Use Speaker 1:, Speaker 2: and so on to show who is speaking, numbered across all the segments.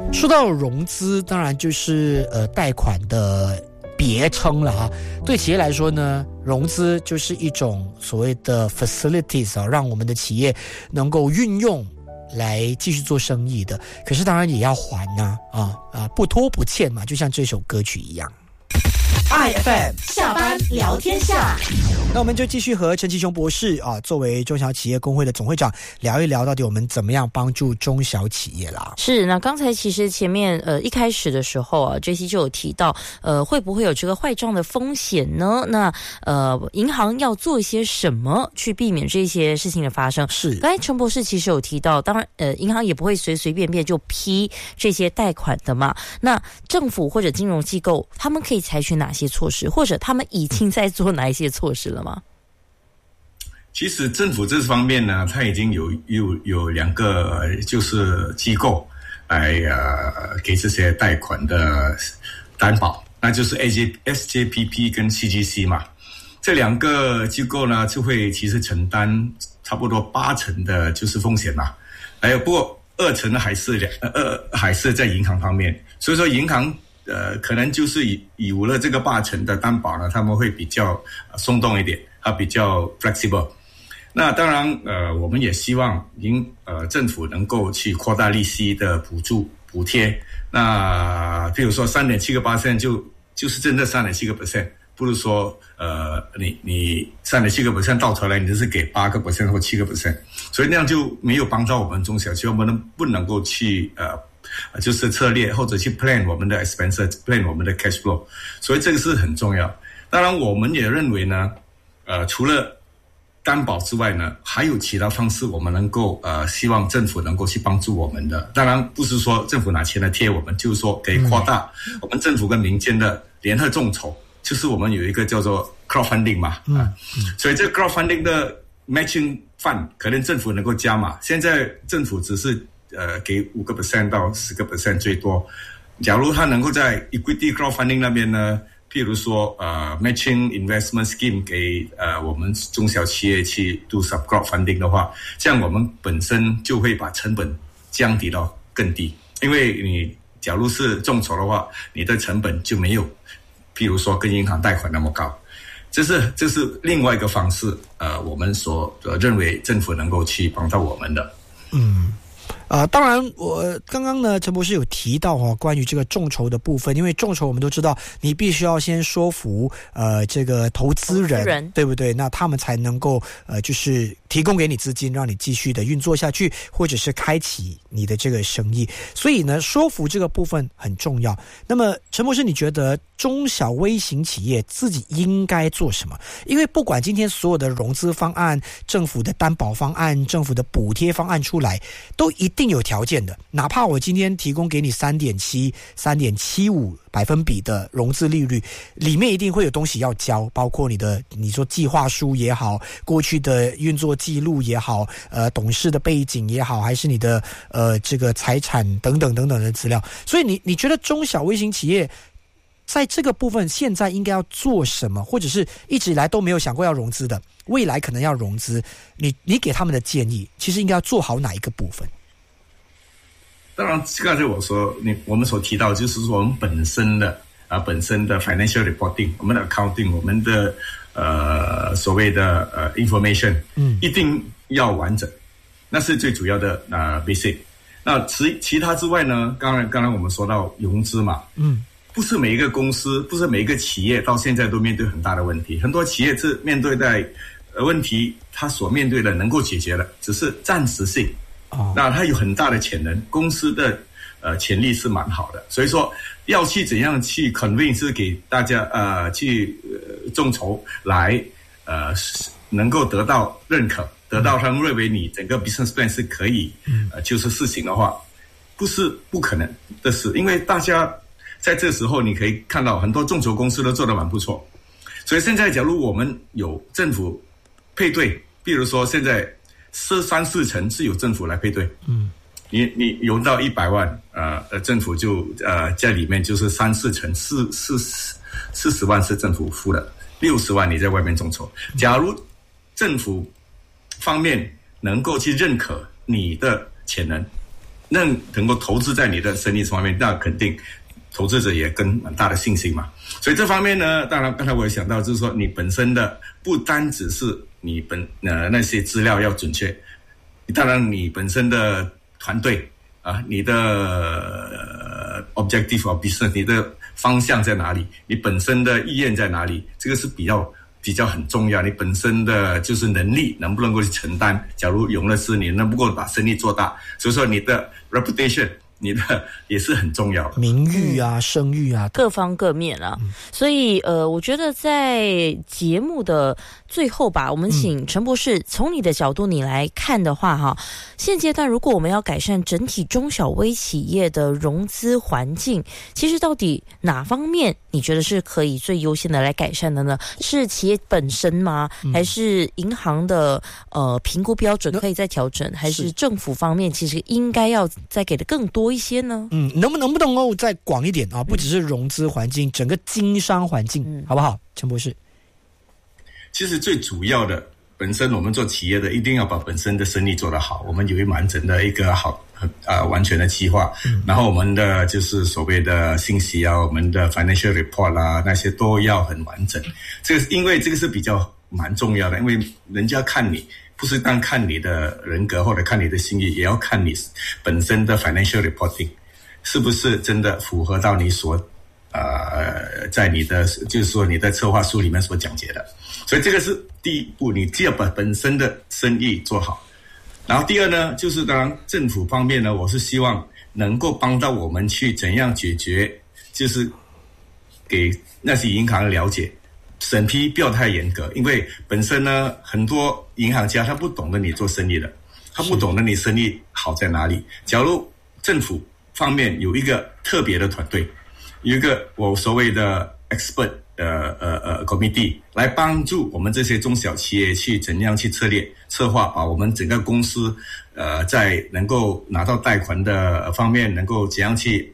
Speaker 1: 说到融资，当然就是贷款的别称了啊。对企业来说呢，融资就是一种所谓的 facilities 啊，让我们的企业能够运用来继续做生意的。可是当然也要还呐，不拖不欠嘛，就像这首歌曲一样。
Speaker 2: IFM 下班聊天下，
Speaker 1: 那我们就继续和陈其雄博士作为中小企业工会的总会长聊一聊，到底我们怎么样帮助中小企业啦。
Speaker 3: 是，那刚才其实前面一开始的时候JC 就有提到会不会有这个坏账的风险呢？那银行要做一些什么去避免这些事情的发生？
Speaker 1: 是，
Speaker 3: 刚才陈博士其实有提到，当然银行也不会随随便便就批这些贷款的嘛。那政府或者金融机构他们可以采取哪些措施，或者他们已经在做哪一些措施了吗？
Speaker 4: 其实政府这方面呢，它已经有两个就是机构来给这些贷款的担保，那就是 SJPP 跟 CGC 嘛。这两个机构呢，就会其实承担差不多80%的就是风险嘛。不过2成还是在银行方面，所以说银行可能就是有了这个80%的担保呢，他们会比较松动一点，比较 flexible。那当然我们也希望政府能够去扩大利息的补贴。那比如说 3.7% 就是真的 3.7%， 不是说你 3.7% 到头来你就是给8% 或 7%， 所以那样就没有帮到我们中小企业，我们不能够去就是策略或者去 plan 我们的 expenses， plan 我们的 cash flow， 所以这个是很重要。当然我们也认为呢除了担保之外呢，还有其他方式我们能够希望政府能够去帮助我们的。当然不是说政府拿钱来贴我们，就是说可以扩大我们政府跟民间的联合众筹，就是我们有一个叫做 crowdfunding 嘛，所以这个 crowdfunding 的 matching fund 可能政府能够加码，现在政府只是给5% 到10% 最多。假如他能够在 equity crowdfunding 那边呢，譬如说matching investment scheme 给我们中小企业去 do some crowdfunding 的话，这样我们本身就会把成本降低到更低。因为你假如是众筹的话，你的成本就没有譬如说跟银行贷款那么高。这是另外一个方式我们所认为政府能够去帮到我们的。
Speaker 1: 当然我刚刚呢陈博士有提到关于这个众筹的部分，因为众筹我们都知道你必须要先说服这个投资人对不对，那他们才能够就是提供给你资金让你继续的运作下去，或者是开启你的这个生意，所以呢说服这个部分很重要。那么陈博士你觉得中小微型企业自己应该做什么？因为不管今天所有的融资方案、政府的担保方案、政府的补贴方案出来，都一定有条件的，哪怕我今天提供给你 3.7 3.75% 的融资利率，里面一定会有东西要交，包括你说计划书也好，过去的运作记录也好，董事的背景也好，还是你的这个财产等等的资料。所以你觉得中小微型企业在这个部分现在应该要做什么，或者是一直以来都没有想过要融资的，未来可能要融资，你给他们的建议其实应该要做好哪一个部分？
Speaker 4: 当然刚才我们所提到就是说我们本身的 financial reporting， 我们的 accounting， 我们的所谓的information 一定要完整，那是最主要的basic。那其他之外呢，刚才我们说到融资嘛，不是每一个公司，不是每一个企业到现在都面对很大的问题，很多企业是面对的问题，他所面对的能够解决的只是暂时性。那它有很大的潜能，公司的潜力是蛮好的，所以说要去怎样去 convince 给大家去众筹来能够得到认可，得到他们认为你整个 business plan 是可以就是实行的话，不是不可能的事。因为大家在这时候你可以看到很多众筹公司都做得蛮不错，所以现在假如我们有政府配对，比如说现在是3-4成是由政府来配对，你融到100万，政府就在里面就是3-4成，40万是政府付的，60万你在外面众筹。假如政府方面能够去认可你的潜能， 能够投资在你的生意方面，那肯定投资者也跟很大的信心嘛。所以这方面呢，当然刚才我也想到，就是说你本身的不单只是你那些资料要准确，当然你本身的团队啊，你的objective of business， 你的方向在哪里，你本身的意愿在哪里，这个是比较很重要。你本身的就是能力能不能够去承担，假如永乐师你能不能够把生意做大，所以说你的 reputation 你的也是很重要的，
Speaker 1: 名誉啊、声誉啊，
Speaker 3: 各方各面啊。所以我觉得在节目的最后吧，我们请陈博士从你的角度你来看的话哈，现阶段如果我们要改善整体中小微企业的融资环境，其实到底哪方面你觉得是可以最优先的来改善的呢？是企业本身吗？还是银行的评估标准可以再调整？还是政府方面其实应该要再给的更多一些呢？
Speaker 1: 能不能够再广一点啊？不只是融资环境，整个经商环境，好不好？陈博士。
Speaker 4: 其实最主要的，本身我们做企业的一定要把本身的生意做得好，我们有一完整的一个完全的计划，然后我们的就是所谓的信息啊，我们的 financial report 啦，那些都要很完整。这个因为这个是比较蛮重要的，因为人家看你不是单看你的人格或者看你的信誉，也要看你本身的 financial reporting 是不是真的符合到你所在你的就是说你的策划书里面所讲解的。所以这个是第一步，你既要把本身的生意做好，然后第二呢，就是当然政府方面呢，我是希望能够帮到我们去怎样解决，就是给那些银行了解审批不要太严格，因为本身呢很多银行家他不懂得你做生意的，他不懂得你生意好在哪里。假如政府方面有一个特别的团队，有一个我所谓的 expert committee 来帮助我们这些中小企业去怎样去策划，把我们整个公司在能够拿到贷款的方面能够怎样去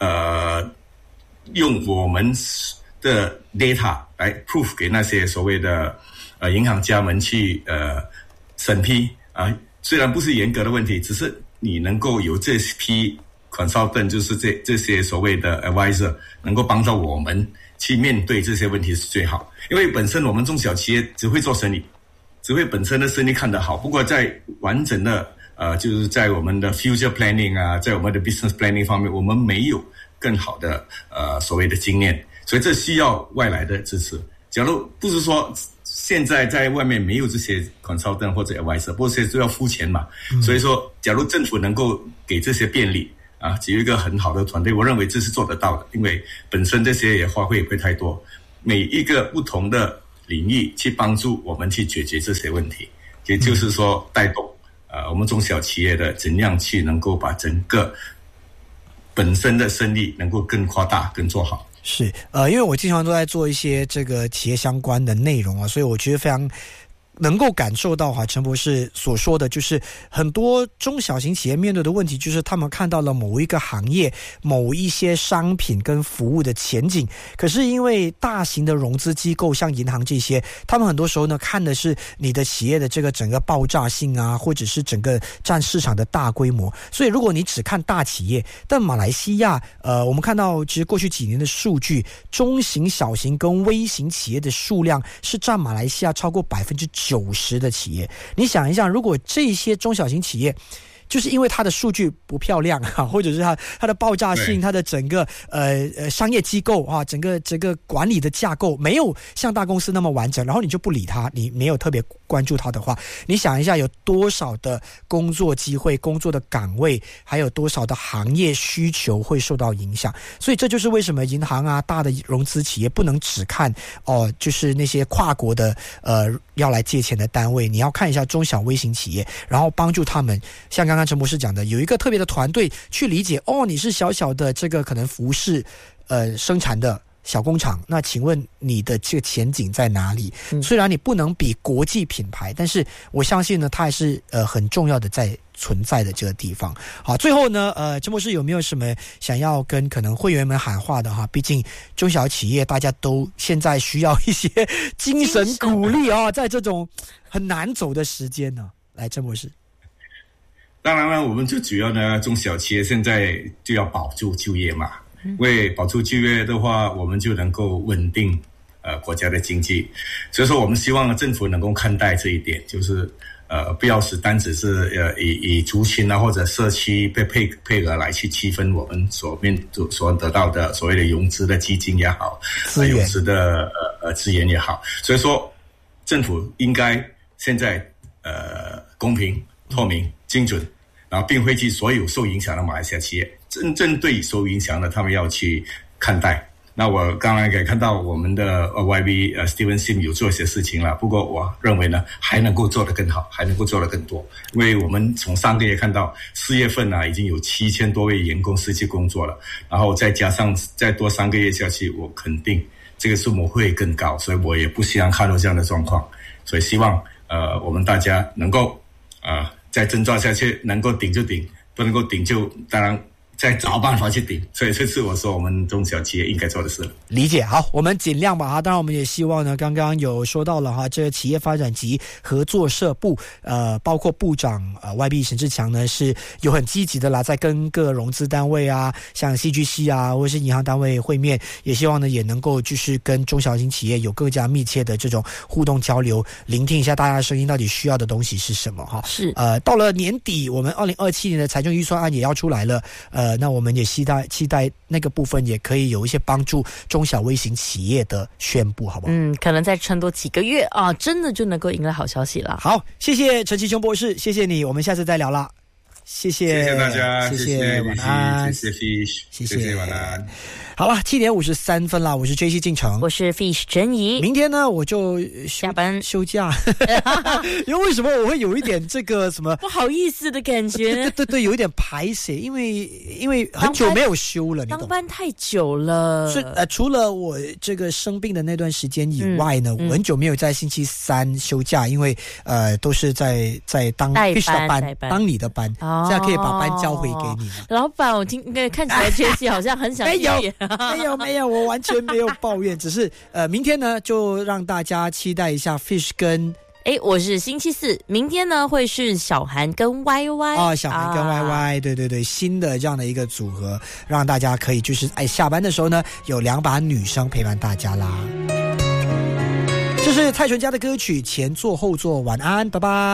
Speaker 4: 用我们的 data 来 proof 给那些所谓的银行家们去审批啊。虽然不是严格的问题，只是你能够有这批 consultant， 就是这些所谓的 advisor 能够帮到我们去面对这些问题是最好。因为本身我们中小企业只会做生意，只会本身的生意看得好，不过在完整的就是在我们的 future planning 啊，在我们的 business planning 方面，我们没有更好的所谓的经验，所以这需要外来的支持。假如不是说现在在外面没有这些 consultant 或者 advisor， 不过这些都要付钱嘛，所以说假如政府能够给这些便利啊，只有一个很好的团队，我认为这是做得到的，因为本身这些也花费也不会太多，每一个不同的领域去帮助我们去解决这些问题，也就是说带动我们中小企业的怎样去能够把整个本身的生意能够更扩大更做好。
Speaker 1: 是因为我经常都在做一些这个企业相关的内容啊，所以我觉得非常能够感受到陈博士所说的，就是很多中小型企业面对的问题，就是他们看到了某一个行业某一些商品跟服务的前景，可是因为大型的融资机构像银行这些，他们很多时候呢看的是你的企业的这个整个爆炸性啊，或者是整个占市场的大规模，所以如果你只看大企业，但马来西亚我们看到其实过去几年的数据，中型小型跟微型企业的数量是占马来西亚超过90%的企业。你想一下，如果这些中小型企业就是因为它的数据不漂亮啊，或者是它的爆炸性，它的整个商业机构啊，整个管理的架构没有像大公司那么完整，然后你就不理它，你没有特别关注它的话，你想一下有多少的工作机会、工作的岗位，还有多少的行业需求会受到影响。所以这就是为什么银行啊、大的融资企业不能只看就是那些跨国的要来借钱的单位，你要看一下中小微型企业，然后帮助他们，像刚刚陈博士讲的，有一个特别的团队去理解，你是小小的这个可能服饰生产的小工厂，那请问你的这个前景在哪里？虽然你不能比国际品牌，但是我相信呢，它还是很重要的在存在的这个地方。好，最后呢陈博士有没有什么想要跟可能会员们喊话的哈？毕竟中小企业大家都现在需要一些精神鼓励在这种很难走的时间呢。来，陈博士。
Speaker 4: 当然了，我们最主要呢，中小企业现在就要保住就业嘛。为保住就业的话，我们就能够稳定国家的经济。所以说，我们希望政府能够看待这一点，就是不要单只是以族群啊或者社区被配额来去区分我们所得到的所谓的融资的基金也好，融资的资源也好。所以说，政府应该现在公平、透明、精准，然后并汇集所有受影响的马来西亚企业，真正对受影响的他们要去看待。那我刚才也看到我们的YB Steven Sim 有做一些事情了，不过我认为呢还能够做得更好，还能够做得更多。因为我们从上个月看到4月份已经有7000多位员工失去工作了，然后再加上再多3个月下去，我肯定这个数目会更高，所以我也不希望看到这样的状况。所以希望我们大家能够再挣扎下去，能够顶就顶，不能够顶就当然再找办法去顶。所以这次我说我们中小企业应该做的事。
Speaker 1: 理解，好，我们尽量吧。当然我们也希望呢，刚刚有说到了这个企业发展及合作社部包括部长YB 沈志强呢是有很积极的啦，在跟各融资单位像 CGC 或者是银行单位会面，也希望呢也能够就是跟中小型企业有更加密切的这种互动交流，聆听一下大家的声音到底需要的东西是什么
Speaker 3: 是
Speaker 1: 到了年底，我们2027年的财政预算案也要出来了，那我们也期待那个部分也可以有一些帮助中小微型企业的宣布，好不好？
Speaker 3: 可能再撑多几个月真的就能够迎来好消息了。
Speaker 1: 好，谢谢陈其琼博士，谢谢你，我们下次再聊啦。谢谢
Speaker 4: 大家，
Speaker 1: 谢谢晚安，
Speaker 4: 谢谢 Fish， 谢谢晚安。
Speaker 1: 好了，7点53分啦，我是 JC 进城，
Speaker 3: 我是 Fish 陈怡。
Speaker 1: 明天呢我就
Speaker 3: 下班
Speaker 1: 休假，因为为什么我会有一点这个什么
Speaker 3: 不好意思的感觉？
Speaker 1: 对，有一点排泄，因为很久没有休了，你懂？
Speaker 3: 当班太久了，
Speaker 1: 是除了我这个生病的那段时间以外呢，我很久没有在星期3休假，因为都是在当 Fish 的班，当你的班。现在可以把班交回给你了。
Speaker 3: 老板，我看起来JC好像很想
Speaker 1: 没有，我完全没有抱怨，只是明天呢就让大家期待一下 Fish 跟
Speaker 3: 我是星期4，明天呢会是小韩跟 YY
Speaker 1: 小韩跟 YY，对，新的这样的一个组合，让大家可以就是下班的时候呢有2把女生陪伴大家啦。这是蔡淳佳的歌曲《前座后座》，晚安，拜拜。